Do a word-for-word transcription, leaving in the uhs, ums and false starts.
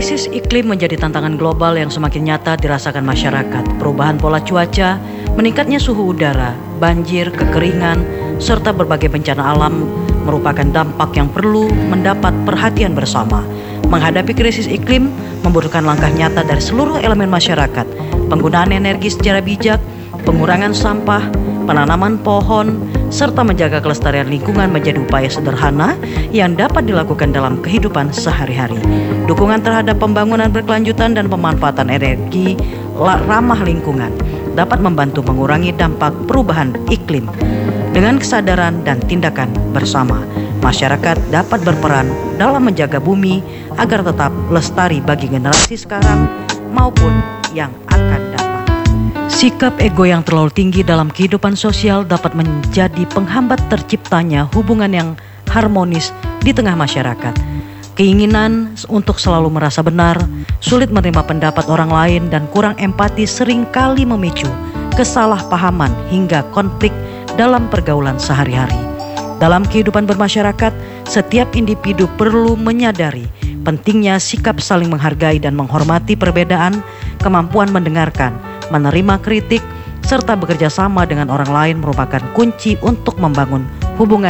Krisis iklim menjadi tantangan global yang semakin nyata dirasakan masyarakat. Perubahan pola cuaca, meningkatnya suhu udara, banjir, kekeringan, serta berbagai bencana alam merupakan dampak yang perlu mendapat perhatian bersama. Menghadapi krisis iklim membutuhkan langkah nyata dari seluruh elemen masyarakat, penggunaan energi secara bijak, pengurangan sampah, penanaman pohon, serta menjaga kelestarian lingkungan menjadi upaya sederhana yang dapat dilakukan dalam kehidupan sehari-hari. Dukungan terhadap pembangunan berkelanjutan dan pemanfaatan energi ramah lingkungan dapat membantu mengurangi dampak perubahan iklim. Dengan kesadaran dan tindakan bersama, masyarakat dapat berperan dalam menjaga bumi agar tetap lestari bagi generasi sekarang maupun yang akan datang. Sikap ego yang terlalu tinggi dalam kehidupan sosial dapat menjadi penghambat terciptanya hubungan yang harmonis di tengah masyarakat. Keinginan untuk selalu merasa benar, sulit menerima pendapat orang lain, dan kurang empati seringkali memicu kesalahpahaman hingga konflik dalam pergaulan sehari-hari. Dalam kehidupan bermasyarakat, setiap individu perlu menyadari pentingnya sikap saling menghargai dan menghormati perbedaan, kemampuan mendengarkan, menerima kritik, serta bekerja sama dengan orang lain merupakan kunci untuk membangun hubungan